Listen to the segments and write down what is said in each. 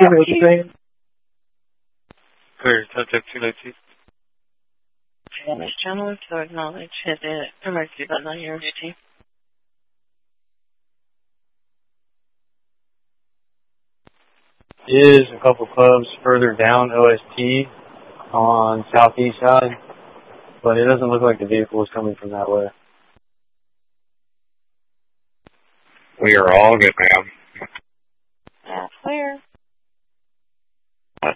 Excuse me, what you saying? Clear, contact 219. This gentleman to acknowledge hit the emergency button on your routine. Is a couple clubs further down OST on southeast side, but it doesn't look like the vehicle is coming from that way. We are all good, ma'am. That's clear. What?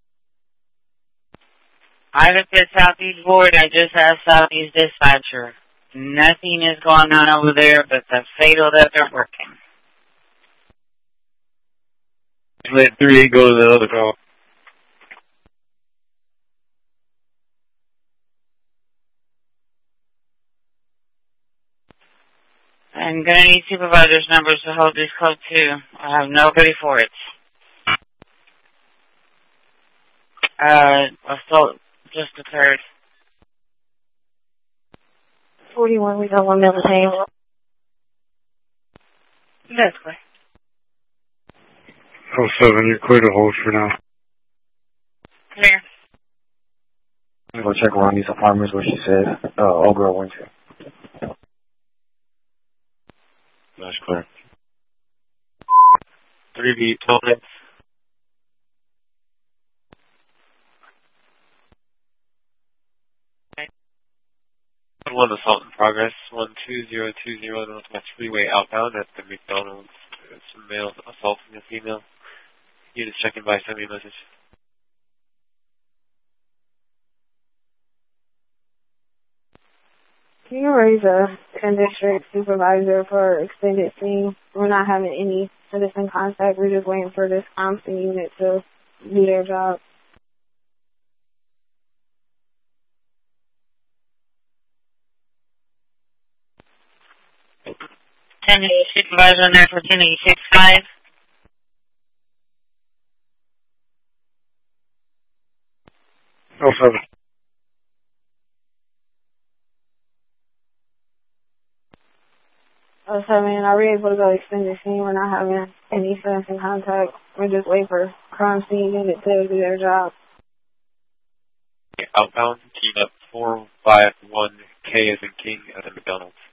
I looked at Southeast Board. I just asked Southeast Dispatcher. Nothing is going on over there but the fatal that they're working. Let 3-8 go to the other call. I'm going to need supervisors' numbers to hold this code too. I have nobody for it. Assault just occurred. 41, we got 1 military. That's clear. 07, you're clear to hold for now. Clear. I'm gonna go check around these apartments where she said, Old Girl went to. That's clear. 3B, 12 minutes. One assault in progress, 12020 Northwest Freeway outbound at the McDonald's. Some male assaulting a female. You just checking by, send me a message. Can you raise a 10 district supervisor for extended scene? We're not having any citizen contact. We're just waiting for this constant unit to do their job. 10 supervisor on there for 10-865. Oh, 07. Are we able to go extended scene? We're not having any citizen contact. We're just waiting for crime scene unit to do their job. Outbound, team up 451K as in King at the McDonald's.